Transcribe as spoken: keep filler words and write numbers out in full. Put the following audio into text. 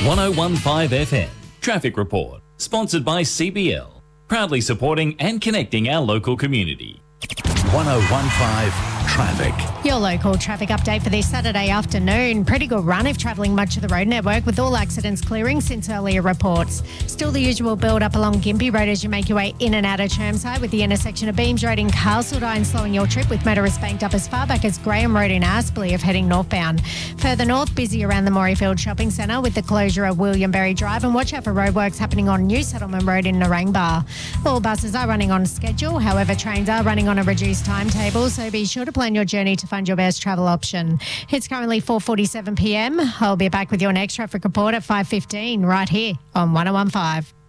one oh one point five F M Traffic Report, sponsored by C B L, proudly supporting and connecting our local community. one oh one point five Traffic. Your local traffic update for this Saturday afternoon. Pretty good run if travelling much of the road network, with all accidents clearing since earlier reports. Still the usual build up along Gympie Road as you make your way in and out of Chermside, with the intersection of Beams Road in Castledine slowing your trip, with motorists banked up as far back as Graham Road in Aspley if heading northbound. Further north, busy around the Morayfield Shopping Centre with the closure of William Berry Drive, and watch out for roadworks happening on New Settlement Road in Narangba. All buses are running on schedule, however trains are running on a reduced timetable, so be sure to plan your journey to find your best travel option. It's currently four forty-seven p m. I'll be back with your next traffic report at five fifteen right here on one oh one point five.